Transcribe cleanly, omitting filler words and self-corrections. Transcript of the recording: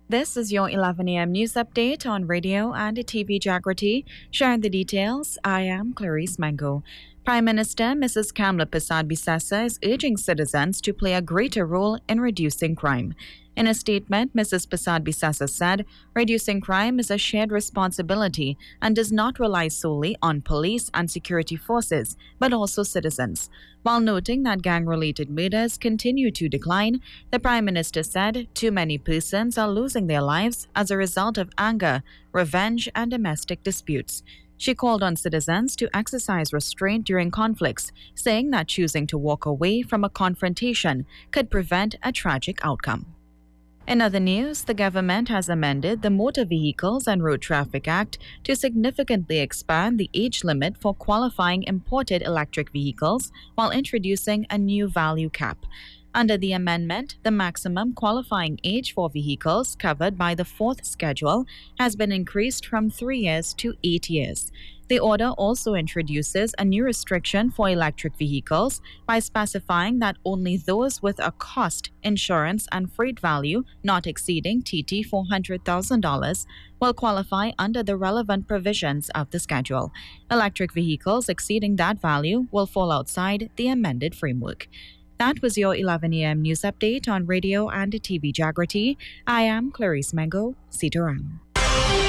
This is your 11 a.m. news update on radio and TV Jagrati. Sharing the details, I am Clarice Mango. Prime Minister Mrs. Kamla Persad-Bissessar is urging citizens to play a greater role in reducing crime. In a statement, Mrs. Persad-Bissessar said, reducing crime is a shared responsibility and does not rely solely on police and security forces, but also citizens. While noting that gang-related murders continue to decline, the Prime Minister said too many persons are losing their lives as a result of anger, revenge, and domestic disputes. She called on citizens to exercise restraint during conflicts, saying that choosing to walk away from a confrontation could prevent a tragic outcome. In other news, the government has amended the Motor Vehicles and Road Traffic Act to significantly expand the age limit for qualifying imported electric vehicles while introducing a new value cap. Under the amendment, the maximum qualifying age for vehicles covered by the fourth schedule has been increased from 3 years to 8 years. The order also introduces a new restriction for electric vehicles by specifying that only those with a cost, insurance, and freight value not exceeding TT $400,000 will qualify under the relevant provisions of the schedule. Electric vehicles exceeding that value will fall outside the amended framework. That was your 11 a.m. news update on radio and TV Jagrati. I am Clarice Mango. Sitaram.